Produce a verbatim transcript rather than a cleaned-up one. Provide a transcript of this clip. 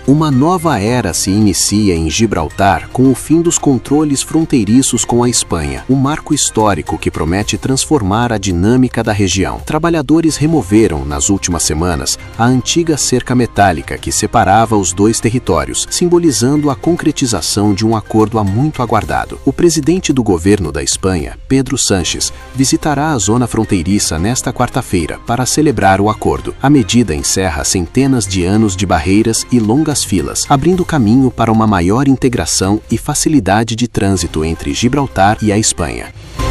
Uma nova era se inicia em Gibraltar com o fim dos controles fronteiriços com a Espanha, um marco histórico que promete transformar a dinâmica da região. Trabalhadores removeram, nas últimas semanas, a antiga cerca metálica que separava os dois territórios, simbolizando a concretização de um acordo há muito aguardado. O presidente do governo da Espanha, Pedro Sánchez, visitará a zona fronteiriça nesta quarta-feira para celebrar o acordo. A medida encerra centenas de anos de barreiras e longas filas, abrindo caminho para uma maior integração e facilidade de trânsito entre Gibraltar e a Espanha.